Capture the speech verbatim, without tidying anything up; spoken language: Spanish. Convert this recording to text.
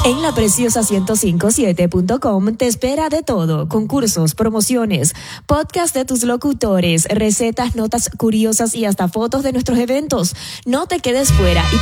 En la preciosa ciento cinco siete punto com te espera de todo: concursos, promociones, podcast de tus locutores, recetas, notas curiosas y hasta fotos de nuestros eventos. No te quedes fuera y